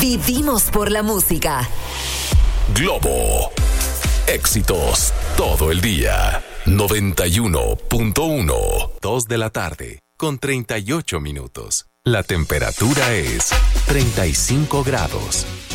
Vivimos por la música. Globo. Éxitos todo el día. 91.1. 2 de la tarde, con 38 minutos. La temperatura es 35 grados.